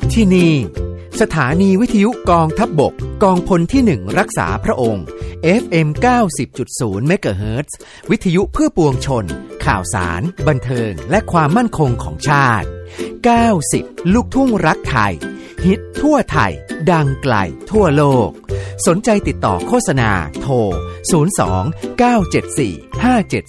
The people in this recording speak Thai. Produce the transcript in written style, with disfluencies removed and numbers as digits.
ที่นี่สถานีวิทยุกองทัพบกกองพลที่1รักษาพระองค์ FM 90.0 เมกะเฮิรตซ์วิทยุเพื่อปวงชนข่าวสารบันเทิงและความมั่นคงของชาติ90ลูกทุ่งรักไทยฮิตทั่วไทยดังไกลทั่วโลกสนใจติดต่อโฆษณาโทร02 974 5740